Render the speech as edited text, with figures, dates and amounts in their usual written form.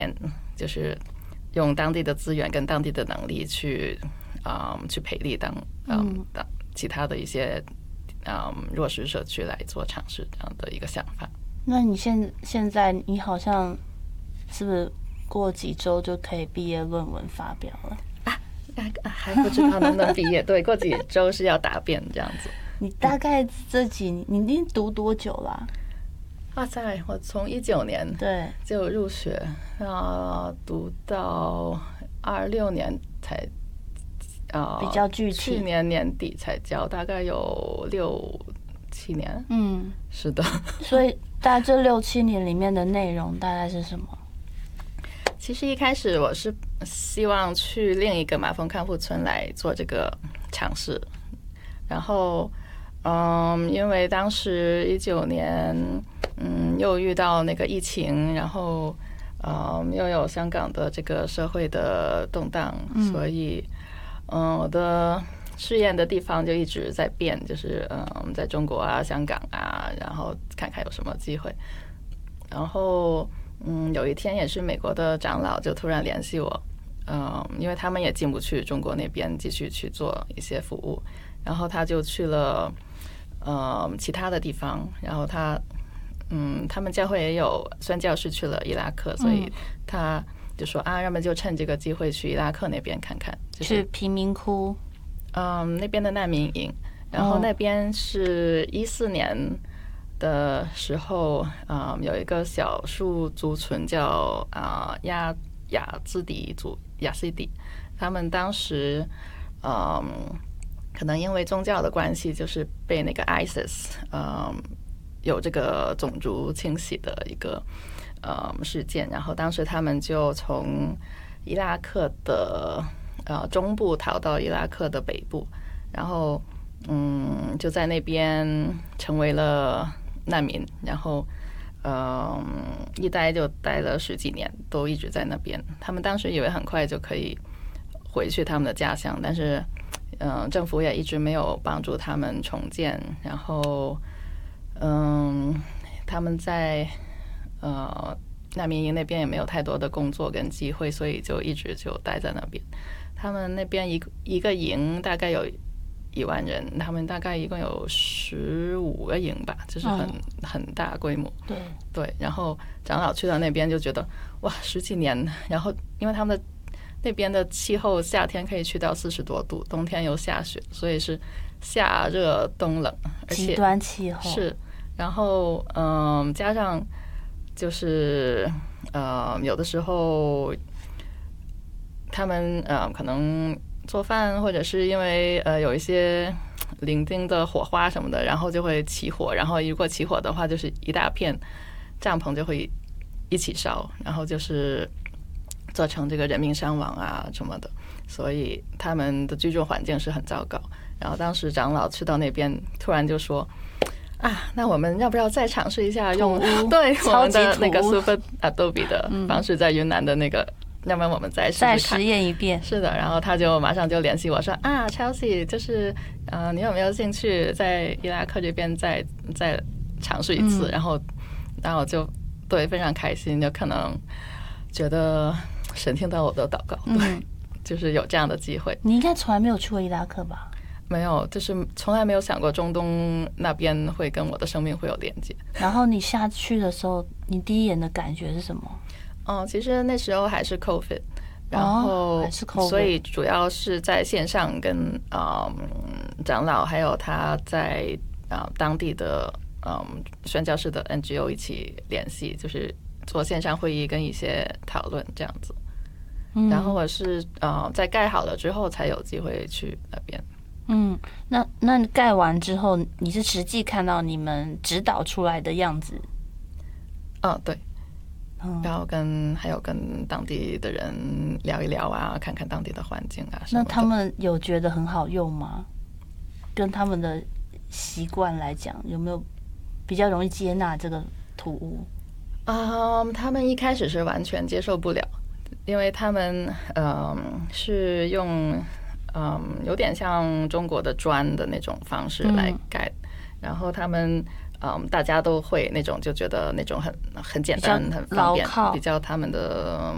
就是用当地的资源跟当地的能力去培力当其他的一些弱势社区来做尝试这样的一个想法。 那你现在你好像是不是过几周就可以毕业论文发表了？ 还不知道能不能毕业，对，过几周是要答辩这样子。 你大概你已经读多久啦？ 哇塞，我从19年对就入学，读到26年才比较具体， 去年年底才交，大概有6-7年。是的。 所以大概这6-7年里面的内容大概是什么？ 其实一开始我是希望去另一个马蜂看护村来做这个尝试，然后因为当时19年又遇到那个疫情，然后又有香港的这个社会的动荡，所以我的试验的地方就一直在变，就是在中国啊、香港啊，然后看看有什么机会。然后有一天也是美国的长老就突然联系我，因为他们也进不去中国那边继续去做一些服务，然后他就去了其他的地方，然后他们教会也有宣教士去了伊拉克，所以他就说要么就趁这个机会去伊拉克那边看看，就是去贫民窟， 那边的难民营，然后那边是14年的时候，有一个少数族群叫雅兹迪族雅西迪，他们当时可能因为宗教的关系，就是被那个 ISIS 有这个种族清洗的一个事件，然后当时他们就从伊拉克的中部逃到伊拉克的北部，然后就在那边成为了难民，然后一待就待了10几年，都一直在那边。他们当时以为很快就可以回去他们的家乡，但是政府也一直没有帮助他们重建，然后他们在难民营那边也没有太多的工作跟机会，所以就一直就待在那边。他们那边一个营大概有1万人，他们大概一共有15个营吧，就是很大规模。对，然后长老去到那边就觉得哇，10几年，然后因为他们的那边的气候夏天可以去到40多度，冬天又下雪，所以是夏热冬冷，而且极端气候是。然后加上就是有的时候他们可能做饭，或者是因为有一些零丁的火花什么的，然后就会起火，然后如果起火的话，就是一大片帐篷就会一起烧，然后就是造成这个人命伤亡啊什么的，所以他们的居住环境是很糟糕。然后当时长老去到那边，突然就说那我们要不要再尝试一下用对我们的那个 Super Adobe 的方式，在云南的那个，要不然我们再试试看， 再实验一遍。 是的，然后他就马上就联系我说Chelsea， 就是你有没有兴趣在伊拉克这边再尝试一次？然后我就对非常开心，就可能觉得神听到我的祷告，对，就是有这样的机会。 你应该从来没有去过伊拉克吧？ 没有，就是从来没有想过中东那边会跟我的生命会有连接。 然后你下去的时候，你第一眼的感觉是什么？ 其实那时候还是 COVID， 然后还是 COVID， 所以主要是在线上跟长老还有他在当地的宣教士的 NGO 一起联系，就是做线上会议跟一些讨论这样子。然后我是在盖好了之后才有机会去那边。 那你盖完之后，你是实际看到你们指导出来的样子？ 对。然后还有跟当地的人聊一聊啊，看看当地的环境啊什么的。 那他们有觉得很好用吗？跟他们的习惯来讲，有没有比较容易接纳这个图屋？ 他们一开始是完全接受不了，因为他们是用有点像中国的砖的那种方式来盖，然后他们大家都会那种，就觉得那种很简单很方便，比较他们的